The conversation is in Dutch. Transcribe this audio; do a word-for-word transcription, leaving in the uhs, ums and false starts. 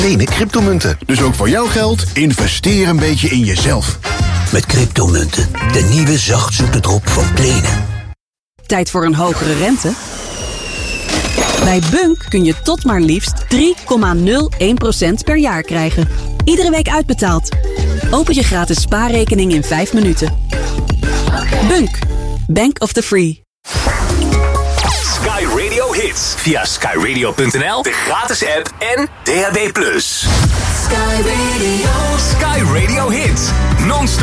lenen cryptomunten. Dus ook voor jouw geld, investeer een beetje in jezelf. Met cryptomunten, de nieuwe zachtzoete drop van Plenen. Tijd voor een hogere rente? Bij Bunk kun je tot maar liefst drie komma nul één procent per jaar krijgen. Iedere week uitbetaald. Open je gratis spaarrekening in vijf minuten. Bunk. Bank of the Free. Sky Radio Hits. Via sky radio punt n l, de gratis app en D A B plus. Sky Radio. Sky Radio Hits. Non-stop.